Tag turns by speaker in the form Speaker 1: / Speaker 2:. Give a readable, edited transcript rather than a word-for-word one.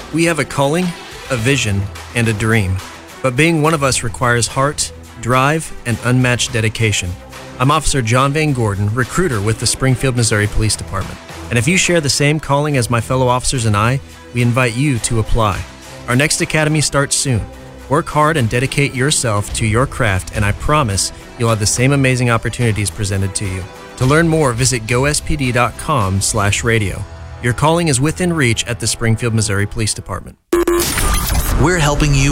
Speaker 1: We have a calling, a vision, and a dream. But being one of us requires heart, drive, and unmatched dedication. I'm Officer John Van Gordon, recruiter with the Springfield, Missouri Police Department. And if you share the same calling as my fellow officers and I, we invite you to apply. Our next academy starts soon. Work hard and dedicate yourself to your craft, and I promise you'll have the same amazing opportunities presented to you. To learn more, visit gospd.com/radio. Your calling is within reach at the Springfield, Missouri Police Department.
Speaker 2: We're helping you